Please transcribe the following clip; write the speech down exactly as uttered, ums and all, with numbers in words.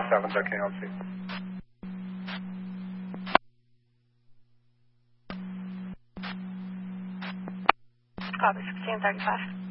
seven, that can help you. Copy, sixteen thirty-five.